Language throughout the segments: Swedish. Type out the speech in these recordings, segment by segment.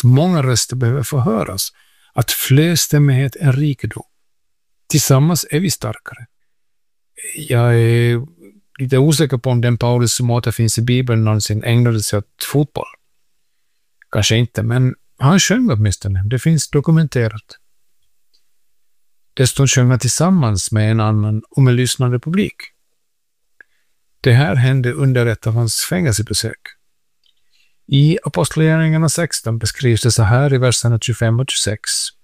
att många röster behöver förhöras, att flerstämmighet är en rikedom. Tillsammans är vi starkare. Jag är lite osäker på om den Paulus som återfinns i Bibeln någonsin ägnade sig åt fotboll. Kanske inte, men han sjöng åtminstone. Det finns dokumenterat. Dessutom sjöng han tillsammans med en annan och med lyssnande publik. Det här hände under ett av hans fängelsebesök. I Apostlagärningarna 16 beskrivs det så här i verserna 25 och 26.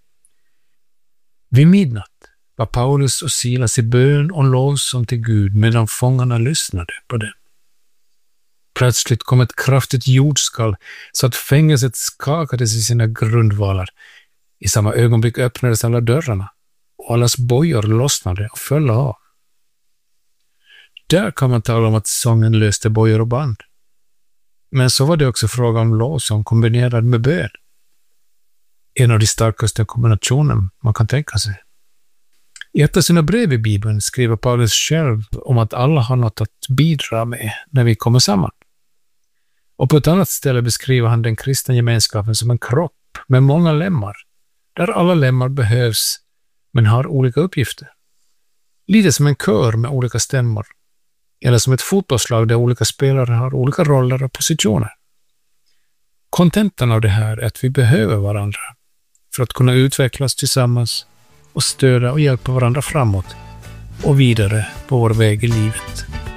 Vid midnatt var Paulus och Silas i bön och lovsång till Gud medan fångarna lyssnade på det. Plötsligt kom ett kraftigt jordskalv så att fängelset skakades i sina grundvalar. I samma ögonblick öppnades alla dörrarna och allas bojor lossnade och föll av. Där kan man tala om att sången löste bojor och band. Men så var det också fråga om lovsång kombinerad med bön. En av de starkaste kombinationerna man kan tänka sig. I ett av sina brev i Bibeln skriver Paulus själv om att alla har något att bidra med när vi kommer samman. Och på ett annat ställe beskriver han den kristna gemenskapen som en kropp med många lemmar, där alla lemmar behövs men har olika uppgifter. Lite som en kör med olika stämmor, eller som ett fotbollslag där olika spelare har olika roller och positioner. Kontentan av det här är att vi behöver varandra för att kunna utvecklas tillsammans och stödja och hjälpa varandra framåt och vidare på vår väg i livet.